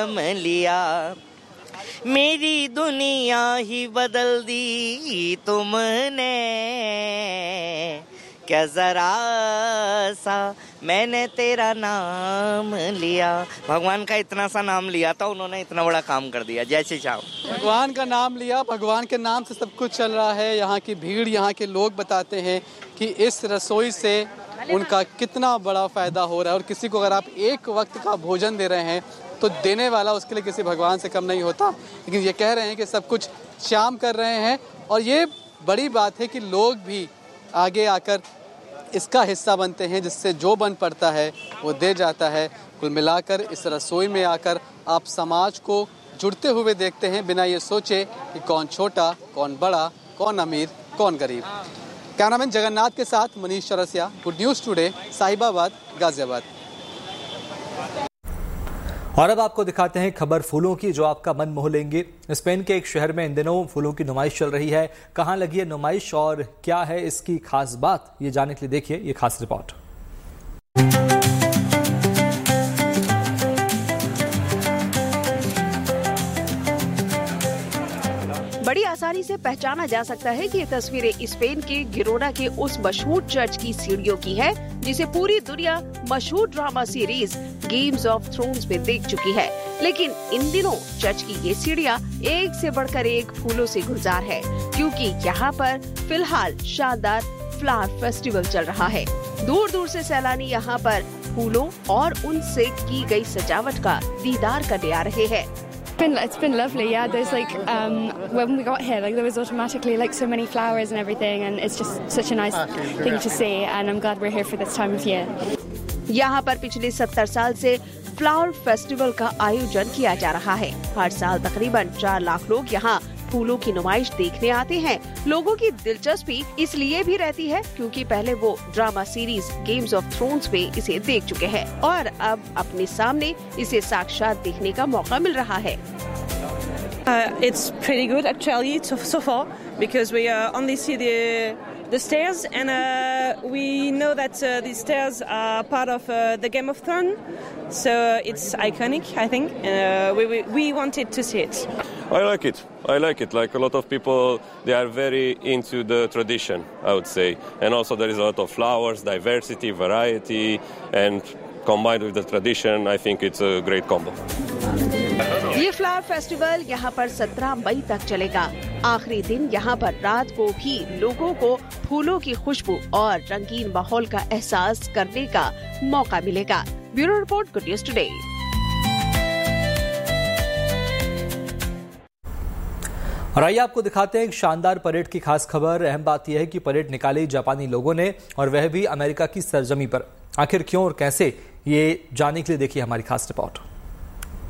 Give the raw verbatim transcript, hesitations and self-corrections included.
नाम लिया, मेरी दुनिया ही बदल दी तुमने, क्या जरा सा मैंने तेरा नाम लिया। भगवान का इतना सा नाम लिया था उन्होंने, इतना बड़ा काम कर दिया। जय श्री श्याम। भगवान का नाम लिया, भगवान के नाम से सब कुछ चल रहा है। यहाँ की भीड़, यहाँ के लोग बताते हैं कि इस रसोई से उनका कितना बड़ा फ़ायदा हो रहा है। और किसी को अगर आप एक वक्त का भोजन दे रहे हैं तो देने वाला उसके लिए किसी भगवान से कम नहीं होता। लेकिन ये कह रहे हैं कि सब कुछ शाम कर रहे हैं और ये बड़ी बात है कि लोग भी आगे आकर इसका हिस्सा बनते हैं, जिससे जो बन पड़ता है वो दे जाता है। कुल मिलाकर इस रसोई में आकर आप समाज को जुड़ते हुए देखते हैं, बिना ये सोचे कि कौन छोटा, कौन बड़ा, कौन अमीर, कौन गरीब। कैमरामैन जगन्नाथ के साथ Manish Chaurasia, good news today, Sahibabad, Ghaziabad. और अब आपको दिखाते हैं खबर फूलों की जो आपका मन मोह लेंगे। स्पेन के एक शहर में इन दिनों फूलों की नुमाइश चल रही है। कहां लगी है नुमाइश और क्या है इसकी खास बात, ये जानने के लिए देखिए ये खास रिपोर्ट। बड़ी आसानी से पहचाना जा सकता है कि ये तस्वीरें स्पेन के गिरोना के उस मशहूर चर्च की सीढ़ियों की है जिसे पूरी दुनिया मशहूर drama series games of thrones में देख चुकी है। लेकिन इन दिनों चर्च की ये सीढ़ियाँ एक से बढ़कर एक फूलों से गुलजार है, क्योंकि यहाँ पर फिलहाल शानदार फ्लावर फेस्टिवल चल रहा है। दूर दूर से सैलानी यहाँ पर फूलों और उनसे की गई सजावट का दीदार करने आ रहे हैं। It's been, it's been lovely, yeah. There's like, um, when we got here, like there was automatically like so many flowers and everything, and it's just such a nice thing to see, and I'm glad we're here for this time of year. यहाँ पर पिछले सत्तर साल से flower festival का आयोजन किया जा रहा है। हर साल तकरीबन चार लाख लोग यहाँ फूलों की नुमाइश देखने आते हैं। लोगों की दिलचस्पी इसलिए भी रहती है क्योंकि पहले वो drama series games of thrones पे इसे देख चुके हैं और अब अपने सामने इसे साक्षात देखने का मौका मिल रहा है। Uh, it's pretty good actually so, so far because we uh, only see the the stairs and uh, we know that uh, these stairs are part of uh, the Game of Thrones, so it's iconic. I think uh, we, we we wanted to see it. I like it. I like it. Like a lot of people, they are very into the tradition, I would say, and also there is a lot of flowers, diversity, variety, and combined with the tradition, I think it's a great combo. ये flower festival यहाँ पर सत्रह मई तक चलेगा। आखिरी दिन यहाँ पर रात को भी लोगों को फूलों की खुशबू और रंगीन माहौल का एहसास करने का मौका मिलेगा। Bureau report, good news today. और आइए आपको दिखाते हैं एक शानदार परेड की खास खबर। अहम बात यह है कि परेड निकाली जापानी लोगों ने और वह भी अमेरिका की सरजमी पर। आखिर क्यों और कैसे, ये जानने के लिए देखिए हमारी खास रिपोर्ट।